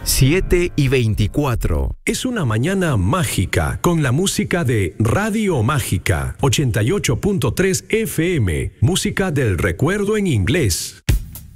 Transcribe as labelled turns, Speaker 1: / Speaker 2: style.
Speaker 1: 7:24.
Speaker 2: Es una mañana mágica con la música de Radio Mágica 88.3 FM, música del recuerdo en inglés.